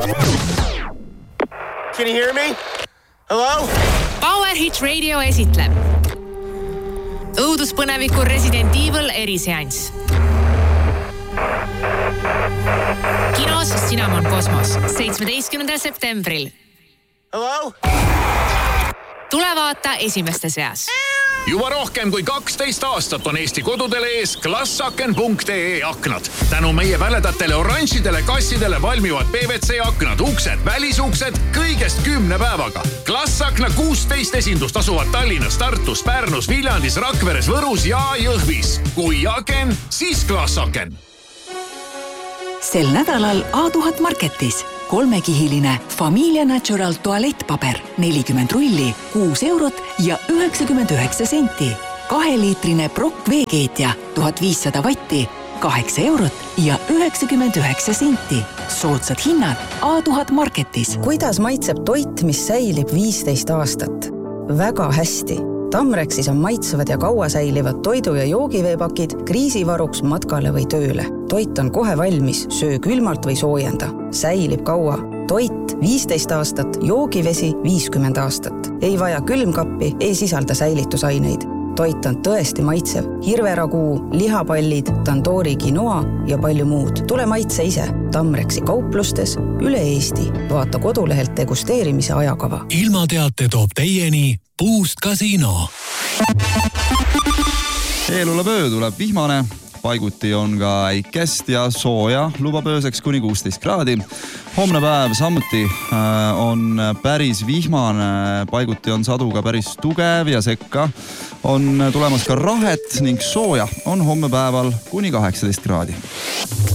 Can you hear me? Hello? Power Hit Radio esitleb õuduspõneviku Resident Evil eriseanss. Kinos Cinnamon Cosmos 17. septembril. Hello? Tule vaata esimeste seas. Juba rohkem kui 12 aastat on Eesti kodudele ees klassaken.ee aknad. Tänu meie väledatele oranžidele kassidele valmivad PVC aknad, uksed, välisuksed kõigest 10 päevaga. Klassakna 16 esindust asuvad Tallinnas, Tartus, Pärnus, Viljandis, Rakveres, Võrus ja Jõhvis. Kui aken, siis klassaken. Sel nädalal A1000 Marketis 3-kihiline Familia Natural tualettpaber 40 rulli, 6 eurot ja 99 senti. 2-liitrine Brock veekeetja 1500 vatti, 8 eurot ja 99 senti. Soodsad hinnad A1000 Marketis. Kuidas maitseb toit, mis säilib 15 aastat? Väga hästi. Tamrexis on maitsevad ja kaua säilivad toidu- ja joogiveepakid kriisivaruks matkale või tööle. Toit on kohe valmis, söö külmalt või soojenda. Säilib kaua. Toit 15 aastat, joogivesi 50 aastat. Ei vaja külmkappi, ei sisalda säilitusaineid. Toit on tõesti maitsev. Hirveraguu, lihapallid, tandoori quinoa ja palju muud. Tule maitse ise. Tamrexi kauplustes üle Eesti. Vaata kodulehelt degusteerimise ajakava. Ilmateate toob teieni Boost Casino. Eelulapöö tuleb vihmane. Paiguti on ka äikest ja sooja, lubab ööseks kuni 16 kraadi. Homne päev samuti on päris vihmane, paiguti on sadu ka päris tugev ja sekka. On tulemas ka rahet ning sooja on homme päeval kuni 18 kraadi.